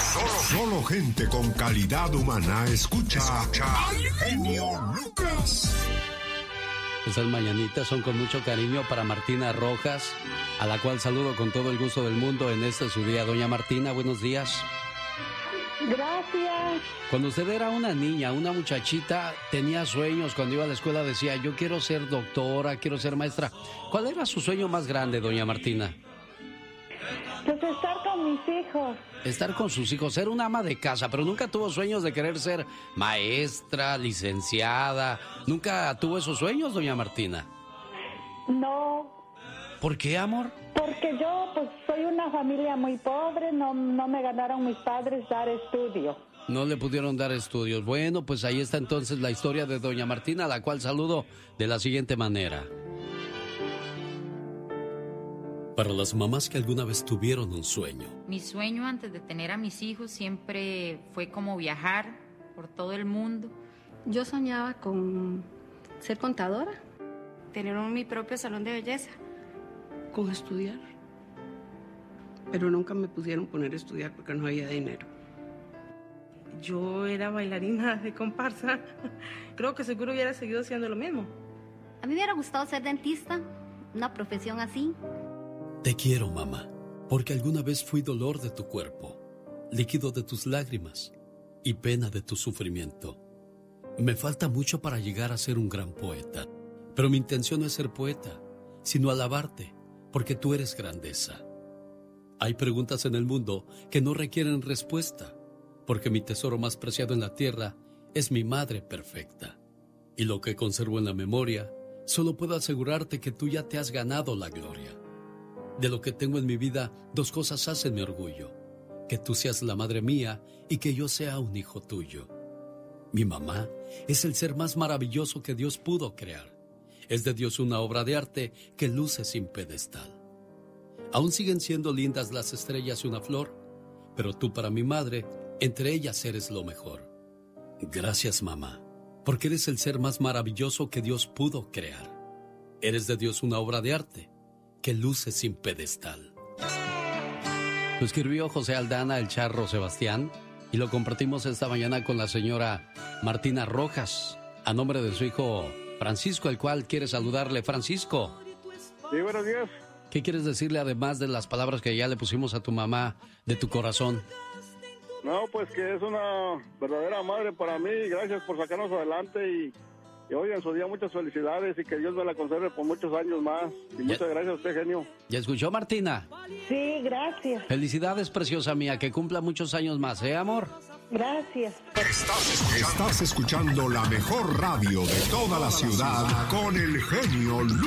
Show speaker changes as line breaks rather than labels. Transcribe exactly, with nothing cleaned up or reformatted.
Solo, solo gente con calidad humana escucha, escucha al genio Lucas.
Esas mañanitas son con mucho cariño para Martina Rojas, a la cual saludo con todo el gusto del mundo en este su día. Doña Martina, buenos días.
Gracias.
Cuando usted era una niña, una muchachita, tenía sueños. Cuando iba a la escuela decía, yo quiero ser doctora, quiero ser maestra. ¿Cuál era su sueño más grande, doña Martina?
Pues estar con mis hijos.
Estar con sus hijos, ser una ama de casa, pero nunca tuvo sueños de querer ser maestra, licenciada. ¿Nunca tuvo esos sueños, doña Martina?
No.
¿Por qué, amor?
Porque yo, pues, soy una familia muy pobre, no, no me ganaron mis padres dar estudio.
No le pudieron dar estudios. Bueno, pues ahí está entonces la historia de doña Martina, a la cual saludo de la siguiente manera. Para las mamás que alguna vez tuvieron un sueño.
Mi sueño antes de tener a mis hijos siempre fue como viajar por todo el mundo.
Yo soñaba con ser contadora,
tener un, mi propio salón de belleza.
Con estudiar, pero nunca me pusieron poner a estudiar porque no había dinero.
Yo era bailarina de comparsa, creo que seguro hubiera seguido haciendo lo mismo.
A mí me hubiera gustado ser dentista, una profesión así.
Te quiero, mamá, porque alguna vez fui dolor de tu cuerpo, líquido de tus lágrimas y pena de tu sufrimiento. Me falta mucho para llegar a ser un gran poeta, pero mi intención no es ser poeta, sino alabarte, porque tú eres grandeza. Hay preguntas en el mundo que no requieren respuesta, porque mi tesoro más preciado en la tierra es mi madre perfecta. Y lo que conservo en la memoria, solo puedo asegurarte que tú ya te has ganado la gloria. De lo que tengo en mi vida, dos cosas hacen mi orgullo: que tú seas la madre mía y que yo sea un hijo tuyo. Mi mamá es el ser más maravilloso que Dios pudo crear. Es de Dios una obra de arte que luce sin pedestal. Aún siguen siendo lindas las estrellas y una flor, pero tú para mi madre, entre ellas eres lo mejor. Gracias, mamá, porque eres el ser más maravilloso que Dios pudo crear. Eres de Dios una obra de arte que luce sin pedestal. Lo escribió José Aldana, el Charro Sebastián, y lo compartimos esta mañana con la señora Martina Rojas, a nombre de su hijo Francisco, el cual quiere saludarle. Francisco.
Sí, buenos días.
¿Qué quieres decirle además de las palabras que ya le pusimos a tu mamá de tu corazón?
No, pues que es una verdadera madre para mí. Gracias por sacarnos adelante y, y hoy en su día muchas felicidades y que Dios me la conserve por muchos años más. Y muchas gracias a usted, genio.
¿Ya escuchó, Martina?
Sí, gracias.
Felicidades, preciosa mía, que cumpla muchos años más, ¿eh, amor?
Gracias.
Estás escuchando, Estás escuchando la mejor radio de toda la ciudad con el genio Lucas.